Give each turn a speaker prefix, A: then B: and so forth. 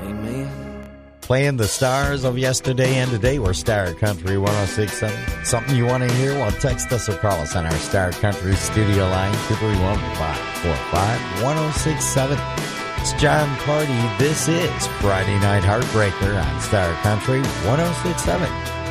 A: Amen.
B: Playing the stars of yesterday and today. We're Star Country 106.7. Something you want to hear? Well, text us or call us on our Star Country studio line, 231-545-1067. It's John Party. This is Friday Night Heartbreaker on Star Country 106.7.